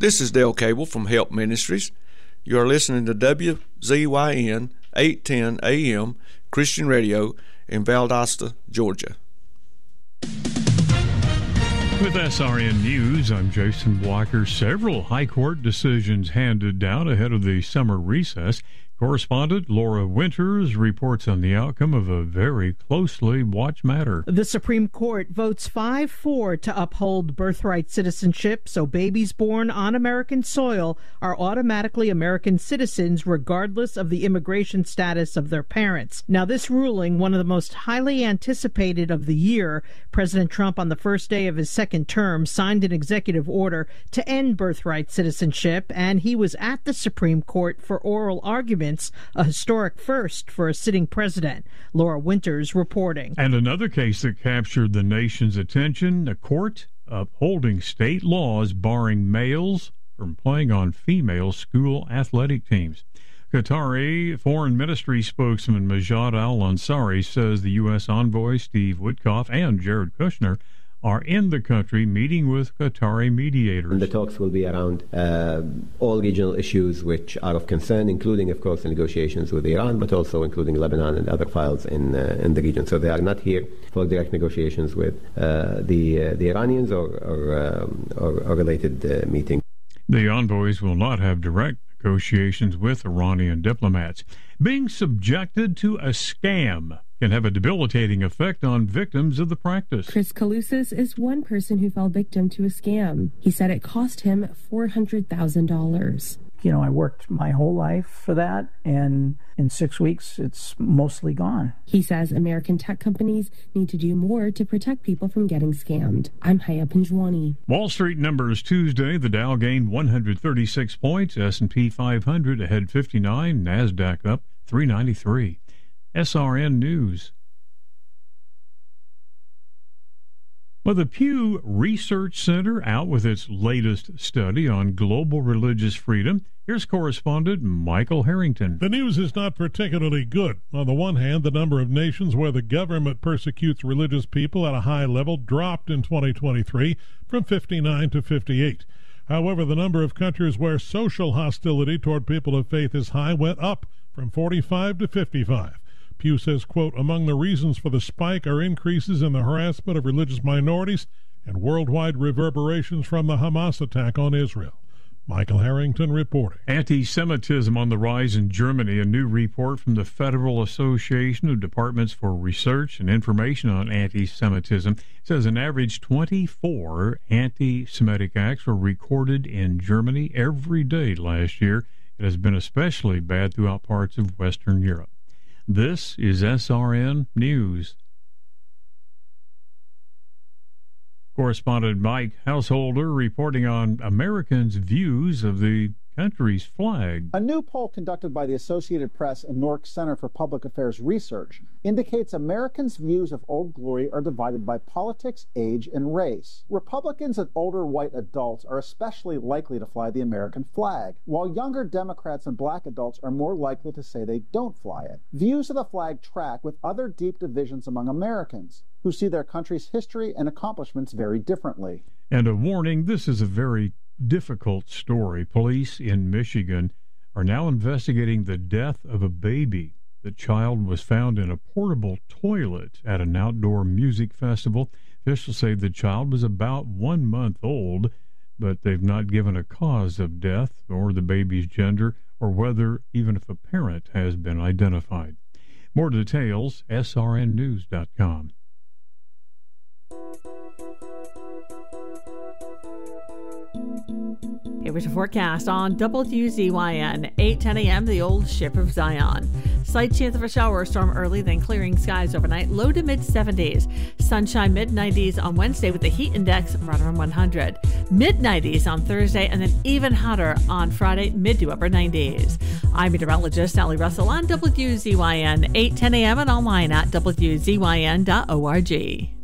This is Dale Cable from Help Ministries. You are listening to WZYN 810 AM Christian Radio in Valdosta, Georgia. With SRN News, I'm Jason Walker. Several high court decisions handed down ahead of the summer recess. Correspondent Laura Winters reports on the outcome of a very closely watched matter. The Supreme Court votes 5-4 to uphold birthright citizenship, so babies born on American soil are automatically American citizens regardless of the immigration status of their parents. Now, this ruling, one of the most highly anticipated of the year, President Trump on the first day of his second term signed an executive order to end birthright citizenship, and he was at the Supreme Court for oral arguments, a historic first for a sitting president. Laura Winters reporting. And another case that captured the nation's attention, a court upholding state laws barring males from playing on female school athletic teams. Qatari Foreign Ministry spokesman Majid Al-Ansari says the U.S. envoy Steve Witkoff and Jared Kushner are in the country meeting with Qatari mediators. The talks will be around all regional issues which are of concern, including, of course, the negotiations with Iran, but also including Lebanon and other files in the region. So they are not here for direct negotiations with the Iranians or related meetings. The envoys will not have direct negotiations with Iranian diplomats. Being subjected to a scam can have a debilitating effect on victims of the practice. Chris Kalousis is one person who fell victim to a scam. He said it cost him $400,000. You know, I worked my whole life for that, and in 6 weeks, it's mostly gone. He says American tech companies need to do more to protect people from getting scammed. I'm Haya Pinjwani. Wall Street numbers Tuesday. The Dow gained 136 points, S&P 500 ahead 59, NASDAQ up 393. SRN News. Well, the Pew Research Center out with its latest study on global religious freedom. Here's correspondent Michael Harrington. The news is not particularly good. On the one hand, the number of nations where the government persecutes religious people at a high level dropped in 2023 from 59 to 58. However, the number of countries where social hostility toward people of faith is high went up from 45 to 55. Pew says, quote, among the reasons for the spike are increases in the harassment of religious minorities and worldwide reverberations from the Hamas attack on Israel. Michael Harrington reporting. Anti-Semitism on the rise in Germany. A new report from the Federal Association of Departments for Research and Information on Anti-Semitism says an average 24 anti-Semitic acts were recorded in Germany every day last year. It has been especially bad throughout parts of Western Europe. This is SRN News. Correspondent Mike Householder reporting on Americans' views of the country's flag. A new poll conducted by the Associated Press and Newark Center for Public Affairs Research indicates Americans' views of Old Glory are divided by politics, age, and race. Republicans and older white adults are especially likely to fly the American flag, while younger Democrats and black adults are more likely to say they don't fly it. Views of the flag track with other deep divisions among Americans, who see their country's history and accomplishments very differently. And a warning, this is a very difficult story. Police in Michigan are now investigating the death of a baby. The child was found in a portable toilet at an outdoor music festival. Officials say the child was about 1 month old, but they've not given a cause of death or the baby's gender or whether even if a parent has been identified. More details, srnnews.com. It was a forecast on WZYN, 8:10 a.m., the old Ship of Zion. Slight chance of a shower or storm early, then clearing skies overnight, low to mid-70s. Sunshine mid-90s on Wednesday with the heat index right around 100. Mid-90s on Thursday, and then even hotter on Friday, mid to upper 90s. I'm meteorologist Sally Russell on WZYN, 8:10 a.m. and online at WZYN.org.